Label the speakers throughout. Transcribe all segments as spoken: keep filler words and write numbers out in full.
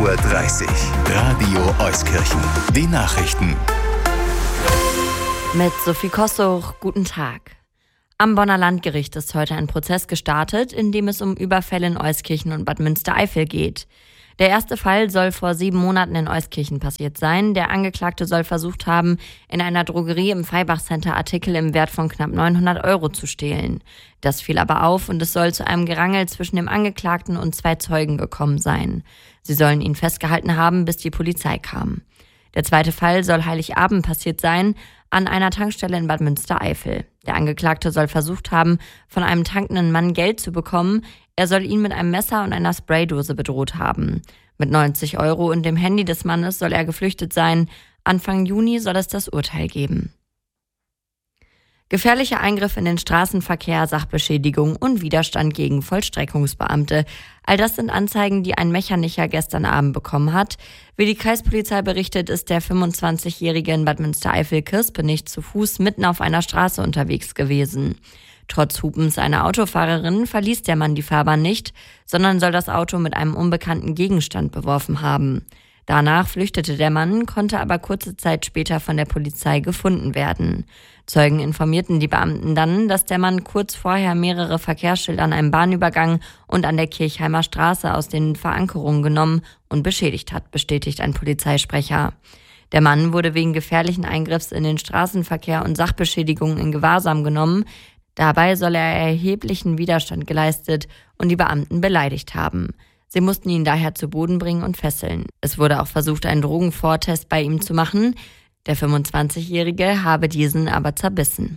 Speaker 1: Uhr dreißig. Radio Euskirchen. Die Nachrichten.
Speaker 2: Mit Sophie Kossuch, guten Tag. Am Bonner Landgericht ist heute ein Prozess gestartet, in dem es um Überfälle in Euskirchen und Bad Münstereifel geht. Der erste Fall soll vor sieben Monaten in Euskirchen passiert sein. Der Angeklagte soll versucht haben, in einer Drogerie im Feibach-Center Artikel im Wert von knapp neunhundert Euro zu stehlen. Das fiel aber auf und es soll zu einem Gerangel zwischen dem Angeklagten und zwei Zeugen gekommen sein. Sie sollen ihn festgehalten haben, bis die Polizei kam. Der zweite Fall soll Heiligabend passiert sein, an einer Tankstelle in Bad Münstereifel. Der Angeklagte soll versucht haben, von einem tankenden Mann Geld zu bekommen. Er soll ihn mit einem Messer und einer Spraydose bedroht haben. Mit neunzig Euro und dem Handy des Mannes soll er geflüchtet sein. Anfang Juni soll es das Urteil geben. Gefährlicher Eingriff in den Straßenverkehr, Sachbeschädigung und Widerstand gegen Vollstreckungsbeamte. All das sind Anzeigen, die ein Mechaniker gestern Abend bekommen hat. Wie die Kreispolizei berichtet, ist der fünfundzwanzigjährige in Bad Münstereifel-Kirspenich zu Fuß mitten auf einer Straße unterwegs gewesen. Trotz Hupens einer Autofahrerin verließ der Mann die Fahrbahn nicht, sondern soll das Auto mit einem unbekannten Gegenstand beworfen haben. Danach flüchtete der Mann, konnte aber kurze Zeit später von der Polizei gefunden werden. Zeugen informierten die Beamten dann, dass der Mann kurz vorher mehrere Verkehrsschilder an einem Bahnübergang und an der Kirchheimer Straße aus den Verankerungen genommen und beschädigt hat, bestätigt ein Polizeisprecher. Der Mann wurde wegen gefährlichen Eingriffs in den Straßenverkehr und Sachbeschädigung in Gewahrsam genommen. Dabei soll er erheblichen Widerstand geleistet und die Beamten beleidigt haben. Sie mussten ihn daher zu Boden bringen und fesseln. Es wurde auch versucht, einen Drogenvortest bei ihm zu machen. Der fünfundzwanzigjährige habe diesen aber zerbissen.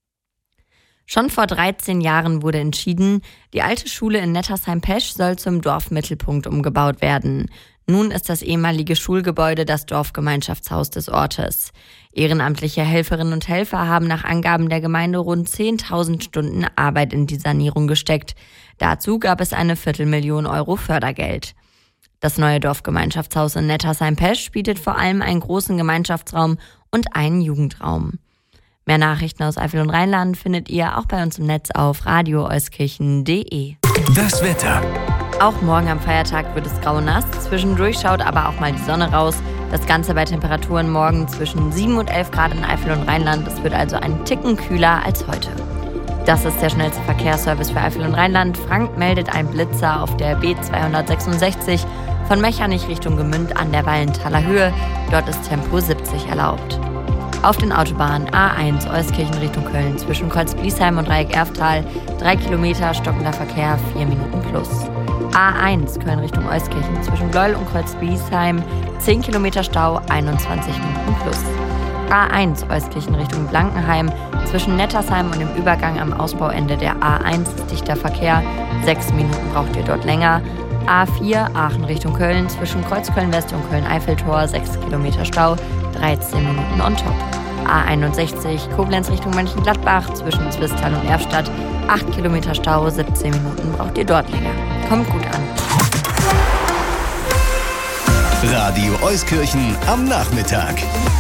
Speaker 2: Schon vor dreizehn Jahren wurde entschieden, die alte Schule in Nettersheim-Pesch soll zum Dorfmittelpunkt umgebaut werden. Nun ist das ehemalige Schulgebäude das Dorfgemeinschaftshaus des Ortes. Ehrenamtliche Helferinnen und Helfer haben nach Angaben der Gemeinde rund zehntausend Stunden Arbeit in die Sanierung gesteckt. Dazu gab es eine Viertelmillion Euro Fördergeld. Das neue Dorfgemeinschaftshaus in Nettersheim-Pesch bietet vor allem einen großen Gemeinschaftsraum und einen Jugendraum. Mehr Nachrichten aus Eifel und Rheinland findet ihr auch bei uns im Netz auf radio euskirchen punkt de.
Speaker 1: Das Wetter.
Speaker 2: Auch morgen am Feiertag wird es grau-nass. Zwischendurch schaut aber auch mal die Sonne raus. Das Ganze bei Temperaturen morgen zwischen sieben und elf Grad in Eifel und Rheinland. Es wird also einen Ticken kühler als heute. Das ist der schnellste Verkehrsservice für Eifel und Rheinland. Frank meldet einen Blitzer auf der B zweihundertsechsundsechzig von Mechernich Richtung Gemünd an der Wallenthaler Höhe. Dort ist Tempo siebzig erlaubt. Auf den Autobahnen A eins Euskirchen Richtung Köln zwischen Kreuz-Bliesheim und Dreieck-Erftal drei Kilometer stockender Verkehr, vier Minuten plus. A eins Köln Richtung Euskirchen zwischen Gleuel und Kreuz-Bliesheim zehn Kilometer Stau, einundzwanzig Minuten plus. A eins Euskirchen Richtung Blankenheim zwischen Nettersheim und dem Übergang am Ausbauende der A eins ist dichter Verkehr, sechs Minuten braucht ihr dort länger. A vier Aachen Richtung Köln zwischen Kreuzköln-West und Köln-Eiffeltor sechs Kilometer Stau, dreizehn Minuten on top. A einundsechzig Koblenz Richtung Mönchengladbach zwischen Zwistal und Erfstadt acht Kilometer Stau, siebzehn Minuten braucht ihr dort länger. Kommt gut an.
Speaker 1: Radio Euskirchen am Nachmittag.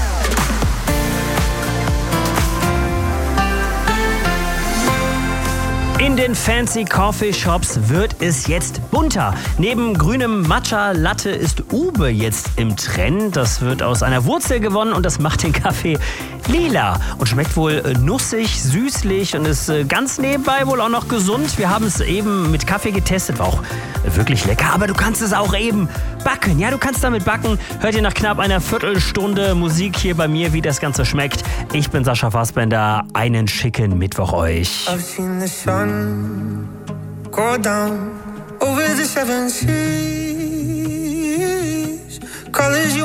Speaker 3: In den fancy Coffeeshops wird es jetzt bunter. Neben grünem Matcha Latte ist Ube jetzt im Trend. Das wird aus einer Wurzel gewonnen und das macht den Kaffee lila und schmeckt wohl nussig, süßlich und ist ganz nebenbei wohl auch noch gesund. Wir haben es eben mit Kaffee getestet, war auch wirklich lecker, aber du kannst es auch eben backen. Ja, du kannst damit backen. Hört ihr nach knapp einer Viertelstunde Musik hier bei mir, wie das Ganze schmeckt. Ich bin Sascha Fassbender. Einen schicken Mittwoch euch.
Speaker 4: I've seen the sun go down over the seven seas. Colors